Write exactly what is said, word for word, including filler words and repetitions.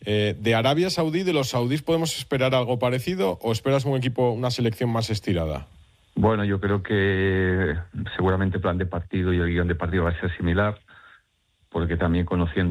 Eh, ¿De Arabia Saudí, de los saudíes, podemos esperar algo parecido o esperas un equipo, una selección más estirada? Bueno, yo creo que seguramente el plan de partido y el guión de partido va a ser similar, porque también conociendo